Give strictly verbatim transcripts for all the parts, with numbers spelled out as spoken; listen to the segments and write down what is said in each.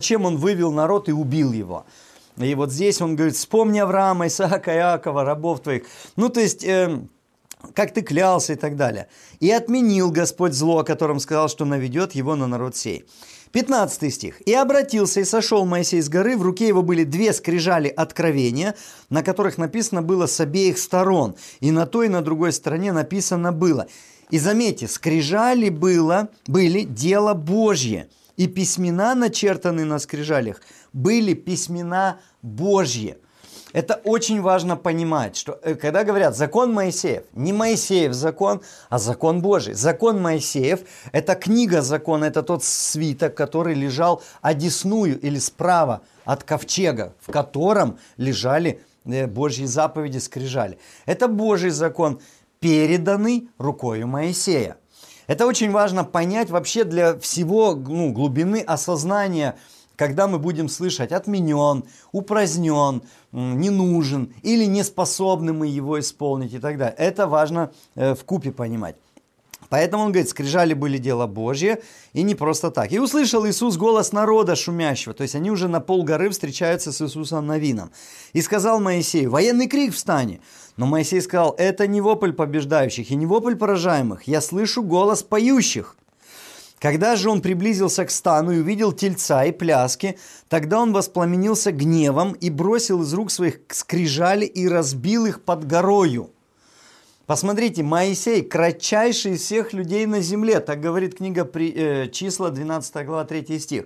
зачем он вывел народ и убил его. И вот здесь он говорит, вспомни Авраама, Исаака, Иакова, рабов твоих. Ну, то есть, э, как ты клялся и так далее. И отменил Господь зло, о котором сказал, что наведет его на народ сей. пятнадцатый стих. «И обратился, и сошел Моисей с горы, в руке его были две скрижали откровения, на которых написано было с обеих сторон, и на той, и на другой стороне написано было». И заметьте, скрижали было, были дело Божье, и письмена, начертанные на скрижалях, были письмена Божьи. Это очень важно понимать, что когда говорят закон Моисеев, не Моисеев закон, а закон Божий. Закон Моисеев – это книга закона, это тот свиток, который лежал одесную или справа от ковчега, в котором лежали Божьи заповеди, скрижали. Это Божий закон, переданный рукою Моисея. Это очень важно понять вообще для всего ну, глубины осознания, когда мы будем слышать «отменен», «упразднен», «не нужен» или «не способны мы его исполнить» и так далее. Это важно э, вкупе понимать. Поэтому он говорит, скрижали были дело Божье, и не просто так. «И услышал Иисус голос народа шумящего», то есть они уже на полгоры встречаются с Иисусом Навином. «И сказал Моисею, военный крик встань». Но Моисей сказал, это не вопль побеждающих и не вопль поражаемых, я слышу голос поющих. Когда же он приблизился к стану и увидел тельца и пляски, тогда он воспламенился гневом и бросил из рук своих скрижали и разбил их под горою. Посмотрите, Моисей кратчайший из всех людей на земле, так говорит книга э, числа, двенадцатая глава, третий стих.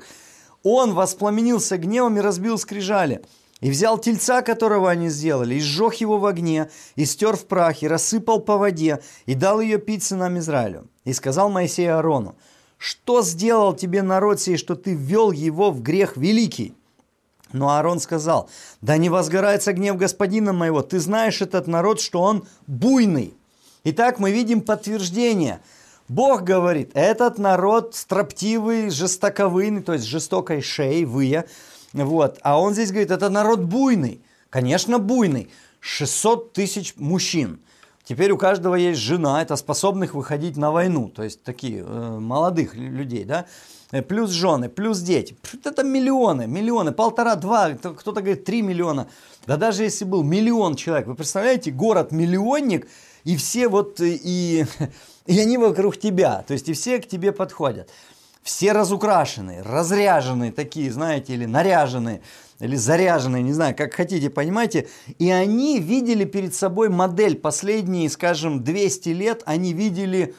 Он воспламенился гневом и разбил скрижали. И взял тельца, которого они сделали, и сжег его в огне, и стер в прахе, рассыпал по воде, и дал ее пить сынам Израилю. И сказал Моисей Аарону, что сделал тебе народ сей, что ты ввел его в грех великий? Но Аарон сказал, да не возгорается гнев господина моего, ты знаешь этот народ, что он буйный. Итак, мы видим подтверждение. Бог говорит, этот народ строптивый, жестоковыйный, то есть жестокой шеей, выя. Вот. А он здесь говорит, это народ буйный. Конечно, буйный. шестьсот тысяч мужчин. Теперь у каждого есть жена, это способных выходить на войну. То есть такие э, молодых людей, да. Плюс жены, плюс дети. Это миллионы, миллионы, полтора, два, кто-то говорит три миллиона. Да даже если был миллион человек, вы представляете, город-миллионник, и все вот, и, и они вокруг тебя. То есть и все к тебе подходят. Все разукрашенные, разряженные такие, знаете, или наряженные, или заряженные, не знаю, как хотите, понимаете. И они видели перед собой модель последние, скажем, двести лет, они видели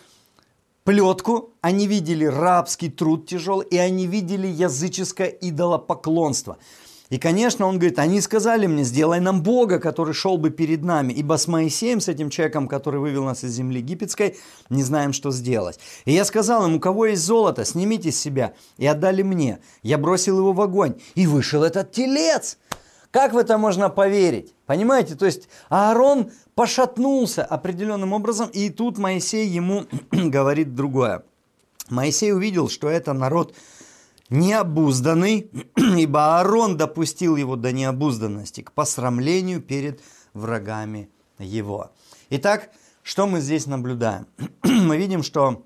плетку, они видели рабский труд тяжелый, и они видели языческое идолопоклонство. И, конечно, он говорит, они сказали мне, сделай нам Бога, который шел бы перед нами, ибо с Моисеем, с этим человеком, который вывел нас из земли египетской, не знаем, что сделать. И я сказал им, у кого есть золото, снимите с себя, и отдали мне. Я бросил его в огонь, и вышел этот телец. Как в это можно поверить? Понимаете, то есть Аарон пошатнулся определенным образом, и тут Моисей ему говорит другое. Моисей увидел, что это народ необузданный, ибо Аарон допустил его до необузданности, к посрамлению перед врагами его. Итак, что мы здесь наблюдаем? Мы видим, что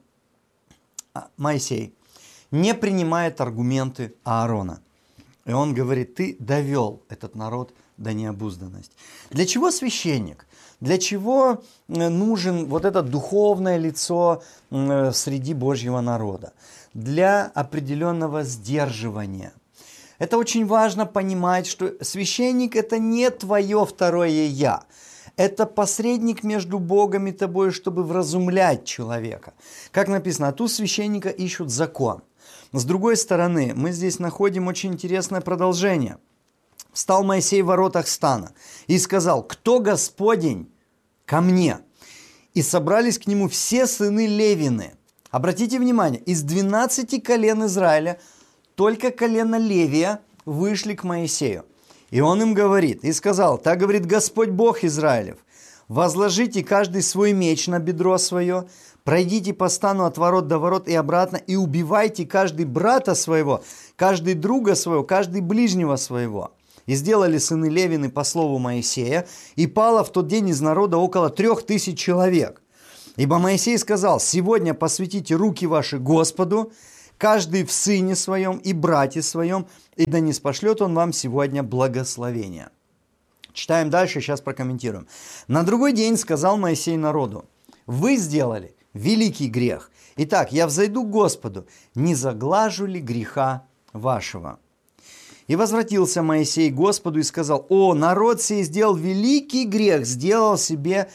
Моисей не принимает аргументы Аарона. И он говорит, ты довел этот народ до необузданности. Для чего священник? Для чего нужен вот это духовное лицо среди Божьего народа? Для определенного сдерживания. Это очень важно понимать, что священник это не твое второе я. Это посредник между Богом и тобой, чтобы вразумлять человека. Как написано, от уст священника ищут закон. С другой стороны, мы здесь находим очень интересное продолжение. Встал Моисей в воротах стана и сказал, кто Господень ко мне? И собрались к нему все сыны Левины. Обратите внимание, из двенадцати колен Израиля только колено Левия вышли к Моисею. И он им говорит, и сказал, так говорит Господь Бог Израилев, возложите каждый свой меч на бедро свое, пройдите по стану от ворот до ворот и обратно, и убивайте каждый брата своего, каждый друга своего, каждый ближнего своего. И сделали сыны Левины по слову Моисея, и пало в тот день из народа около трех тысяч человек. Ибо Моисей сказал, сегодня посвятите руки ваши Господу, каждый в сыне своем и брате своем, и да не спошлет он вам сегодня благословения». Читаем дальше, сейчас прокомментируем. «На другой день сказал Моисей народу: вы сделали великий грех. Итак, я взойду к Господу, не заглажу ли греха вашего?» И возвратился Моисей к Господу и сказал: «О, народ сей сделал великий грех, сделал себе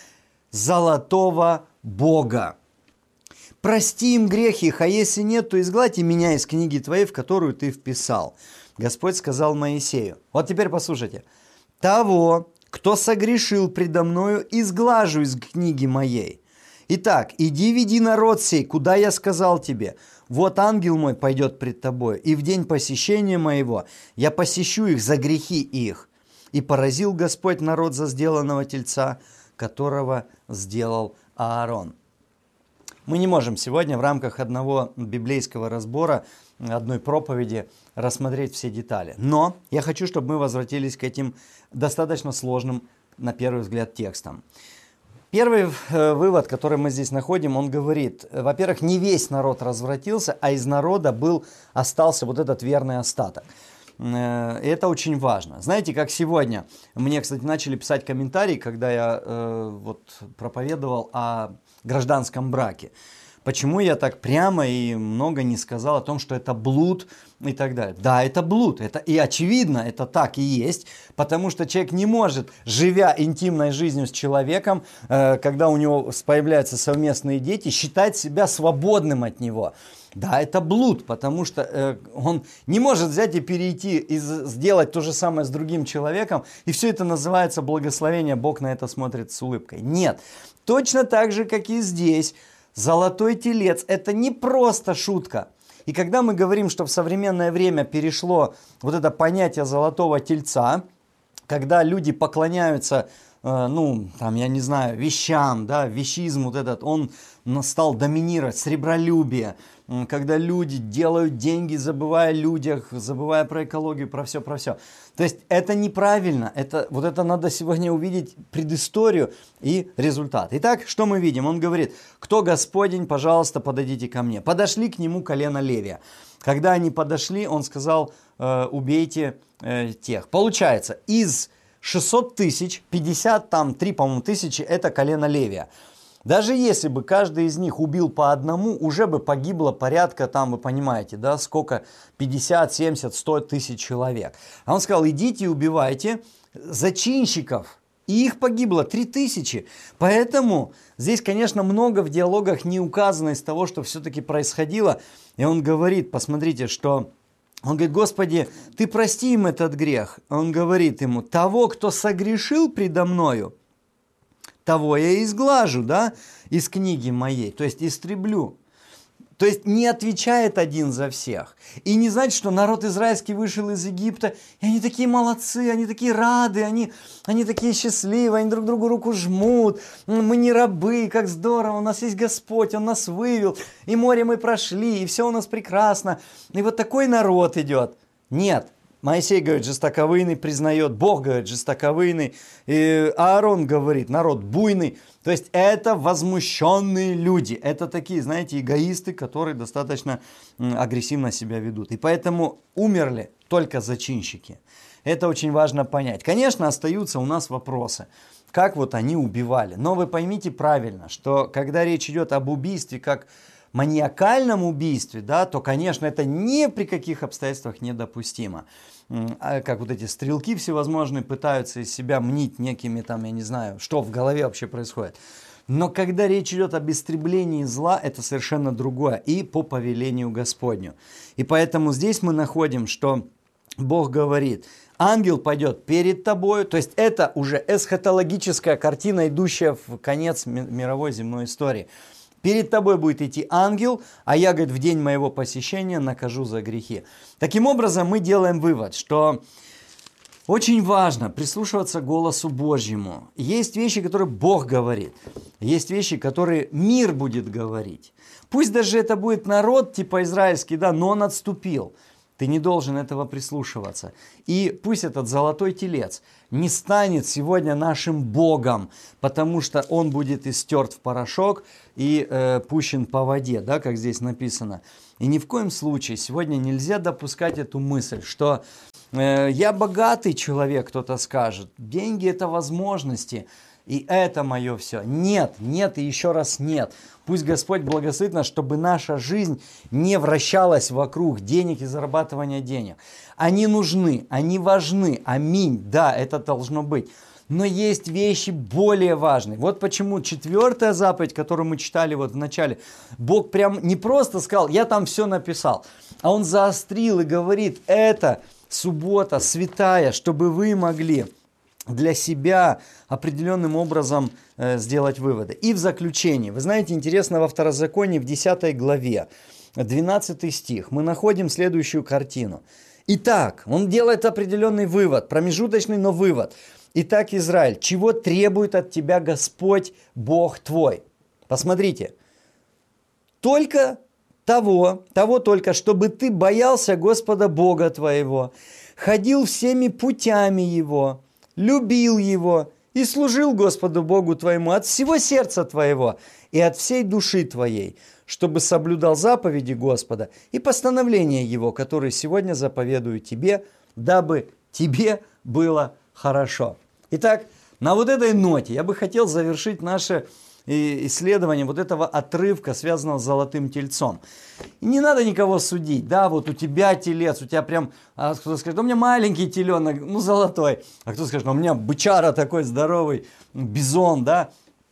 золотого бога. Прости им грех их, а если нет, то изгладь и меня из книги твоей, в которую ты вписал». Господь сказал Моисею. Вот теперь послушайте. «Того, кто согрешил предо мною, изглажу из книги моей. Итак, иди веди народ сей, куда я сказал тебе. Вот ангел мой пойдет пред тобой, и в день посещения моего я посещу их за грехи их. И поразил Господь народ за сделанного тельца, которого сделал Аарон». Мы не можем сегодня в рамках одного библейского разбора, одной проповеди рассмотреть все детали. Но я хочу, чтобы мы возвратились к этим достаточно сложным, на первый взгляд, текстам. Первый вывод, который мы здесь находим, он говорит, во-первых, не весь народ развратился, а из народа был, остался вот этот верный остаток. Это очень важно. Знаете, как сегодня, мне, кстати, начали писать комментарии, когда я э, вот, проповедовал о гражданском браке. Почему я так прямо и много не сказал о том, что это блуд и так далее. Да, это блуд, это и очевидно, это так и есть, потому что человек не может, живя интимной жизнью с человеком, э, когда у него появляются совместные дети, считать себя свободным от него. Да, это блуд, потому что э, он не может взять и перейти и сделать то же самое с другим человеком, и все это называется благословение, Бог на это смотрит с улыбкой. Нет, точно так же, как и здесь, золотой телец – это не просто шутка. И когда мы говорим, что в современное время перешло вот это понятие золотого тельца, когда люди поклоняются, э, ну, там, я не знаю, вещам, да, вещизм вот этот, он стал доминировать, сребролюбие, когда люди делают деньги, забывая о людях, забывая про экологию, про все, про все. То есть это неправильно, это, вот это надо сегодня увидеть предысторию и результат. Итак, что мы видим? Он говорит: «Кто Господень, пожалуйста, подойдите ко мне». Подошли к нему колено Левия. Когда они подошли, он сказал: э, убейте э, тех. Получается, из шестисот тысяч, пятьдесят три, по-моему, тысячи – это колено Левия. Даже если бы каждый из них убил по одному, уже бы погибло порядка, там, вы понимаете, да, сколько, пятьдесят, семьдесят, сто тысяч человек. А он сказал: идите и убивайте зачинщиков. И их погибло три тысячи. Поэтому здесь, конечно, много в диалогах не указано из того, что все-таки происходило. И он говорит, посмотрите, что... Он говорит: Господи, ты прости им этот грех. Он говорит ему: того, кто согрешил предо мною, того я изглажу, да, из книги моей, то есть истреблю. То есть не отвечает один за всех. И не значит, что народ израильский вышел из Египта, и они такие молодцы, они такие рады, они, они такие счастливые, они друг другу руку жмут, мы не рабы, как здорово, у нас есть Господь, Он нас вывел, и море мы прошли, и все у нас прекрасно. И вот такой народ идет. Нет. Моисей говорит: жестоковыйный, признает, Бог говорит: жестоковыйный, и Аарон говорит: народ буйный. То есть это возмущенные люди, это такие, знаете, эгоисты, которые достаточно агрессивно себя ведут. И поэтому умерли только зачинщики. Это очень важно понять. Конечно, остаются у нас вопросы, как вот они убивали. Но вы поймите правильно, что когда речь идет об убийстве, как маниакальном убийстве, да, то, конечно, это ни при каких обстоятельствах недопустимо. Как вот эти стрелки всевозможные пытаются из себя мнить некими, там, я не знаю, что в голове вообще происходит. Но когда речь идет об истреблении зла, это совершенно другое, и по повелению Господню. И поэтому здесь мы находим, что Бог говорит: ангел пойдет перед тобою, то есть это уже эсхатологическая картина, идущая в конец мировой земной истории. Перед тобой будет идти ангел, а я, говорит, в день моего посещения накажу за грехи. Таким образом, мы делаем вывод, что очень важно прислушиваться к голосу Божьему. Есть вещи, которые Бог говорит, есть вещи, которые мир будет говорить. Пусть даже это будет народ типа израильский, да, но он отступил. Ты не должен этого прислушиваться. И пусть этот золотой телец не станет сегодня нашим Богом, потому что он будет истерт в порошок и э, пущен по воде, да, как здесь написано. И ни в коем случае сегодня нельзя допускать эту мысль, что э, я богатый человек, кто-то скажет, деньги это возможности, и это мое все. Нет, нет и еще раз нет. Пусть Господь благословит нас, чтобы наша жизнь не вращалась вокруг денег и зарабатывания денег. Они нужны, они важны, аминь, да, это должно быть. Но есть вещи более важные. Вот почему четвертая заповедь, которую мы читали вот в начале, Бог прям не просто сказал, я там все написал, а Он заострил и говорит, это суббота святая, чтобы вы могли для себя определенным образом э, сделать выводы. И в заключение, вы знаете, интересно, во Второзаконии в десятой главе, двенадцатый стих, мы находим следующую картину. Итак, он делает определенный вывод, промежуточный, но вывод. Итак, Израиль, чего требует от тебя Господь, Бог твой? Посмотрите, только того, того только, чтобы ты боялся Господа Бога твоего, ходил всеми путями Его, любил Его и служил Господу Богу твоему от всего сердца твоего и от всей души твоей, чтобы соблюдал заповеди Господа и постановления Его, которые сегодня заповедую тебе, дабы тебе было хорошо. Итак, на вот этой ноте я бы хотел завершить наше исследование вот этого отрывка, связанного с золотым тельцом. И не надо никого судить, да, вот у тебя телец, у тебя прям, а кто-то скажет, у меня маленький теленок, ну золотой, а кто скажет, у меня бычара такой здоровый, бизон, да.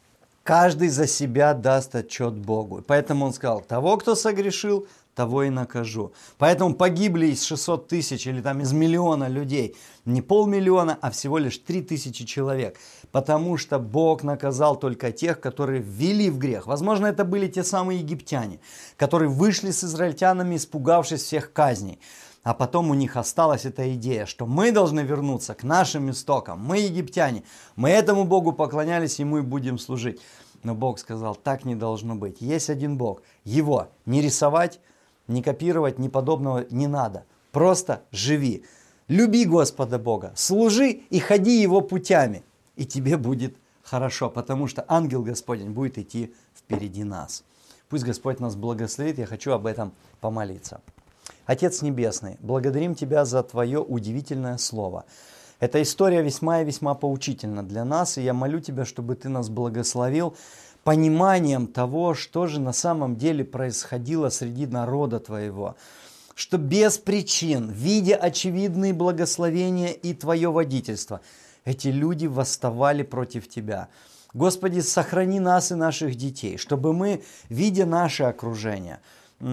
Каждый за себя даст отчет Богу. Поэтому он сказал, того, кто согрешил, того и накажу. Поэтому погибли из шестисот тысяч или там из миллиона людей. Не полмиллиона, а всего лишь три тысячи человек. Потому что Бог наказал только тех, которые ввели в грех. Возможно, это были те самые египтяне, которые вышли с израильтянами, испугавшись всех казней. А потом у них осталась эта идея, что мы должны вернуться к нашим истокам. Мы египтяне, мы этому Богу поклонялись, Ему и будем служить. Но Бог сказал, так не должно быть. Есть один Бог. Его не рисовать, не копировать, ни подобного не надо. Просто живи. Люби Господа Бога, служи и ходи Его путями. И тебе будет хорошо, потому что ангел Господень будет идти впереди нас. Пусть Господь нас благословит, я хочу об этом помолиться. Отец Небесный, благодарим Тебя за Твое удивительное Слово. Эта история весьма и весьма поучительна для нас, и я молю Тебя, чтобы Ты нас благословил пониманием того, что же на самом деле происходило среди народа Твоего. Что без причин, видя очевидные благословения и Твое водительство, эти люди восставали против Тебя. Господи, сохрани нас и наших детей, чтобы мы, видя наше окружение,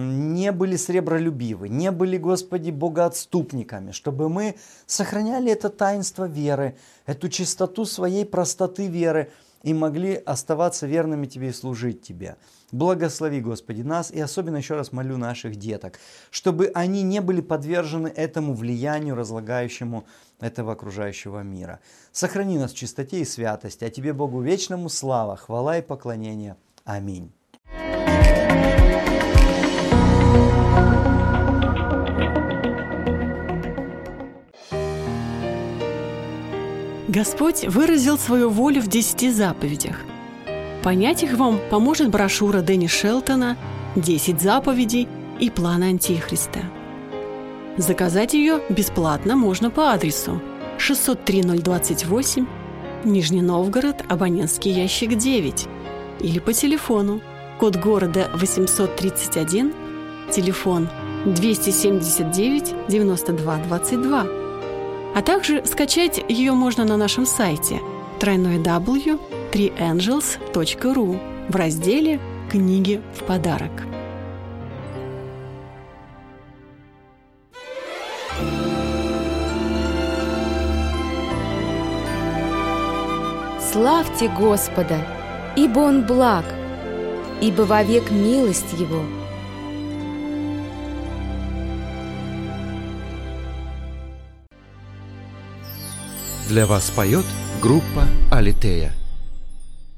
не были сребролюбивы, не были, Господи, богоотступниками, чтобы мы сохраняли это таинство веры, эту чистоту своей простоты веры и могли оставаться верными Тебе и служить Тебе. Благослови, Господи, нас и особенно еще раз молю наших деток, чтобы они не были подвержены этому влиянию, разлагающему этого окружающего мира. Сохрани нас в чистоте и святости, а Тебе, Богу вечному, слава, хвала и поклонение. Аминь. Господь выразил свою волю в десяти заповедях. Понять их вам поможет брошюра Дэнни Шелтона «Десять заповедей и план Антихриста». Заказать ее бесплатно можно по адресу шестьсот три ноль двадцать восемь, Нижний Новгород, абонентский ящик девять, или по телефону, код города восемьсот тридцать один, телефон двести семьдесят девять девяносто два двадцать два. А также скачать ее можно на нашем сайте дабл ю дабл ю дабл ю точка три энджелс точка ру в разделе «Книги в подарок». Славьте Господа, ибо Он благ, ибо вовек милость Его. Для вас поет группа «Алитея».